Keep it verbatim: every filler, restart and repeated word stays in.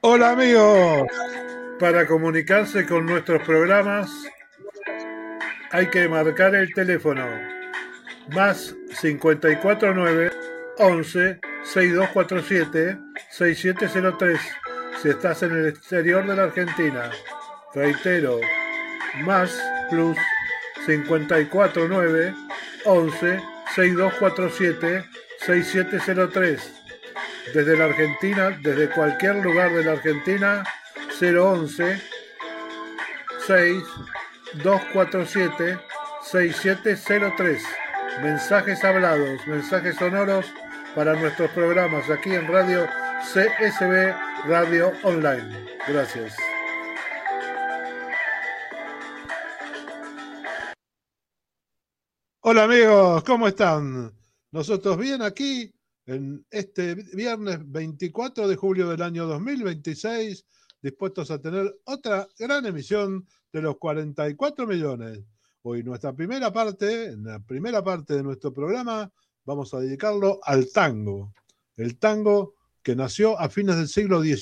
Hola amigos, para comunicarse con nuestros programas hay que marcar el teléfono más cincuenta y cuatro nueve once sesenta y dos cuarenta y siete sesenta y siete cero tres si estás en el exterior de la Argentina. Reitero, más plus cincuenta y cuatro nueve once sesenta y dos cuarenta y siete sesenta y siete cero tres. Desde la Argentina, desde cualquier lugar de la Argentina, cero once seis dos cuatro siete seis siete cero tres. Mensajes hablados, mensajes sonoros para nuestros programas aquí en Radio C S B Radio Online. Gracias. Hola amigos, ¿cómo están? Nosotros bien aquí en este viernes veinticuatro de julio del año dos mil veintiséis, dispuestos a tener otra gran emisión de los cuarenta y cuatro millones. Hoy nuestra primera parte, en la primera parte de nuestro programa, vamos a dedicarlo al tango. El tango que nació a fines del siglo diecinueve